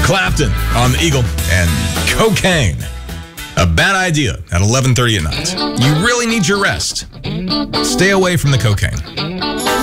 Clapton on the Eagle and Cocaine. A bad idea at 11:30 at night. You really need your rest. Stay away from the cocaine.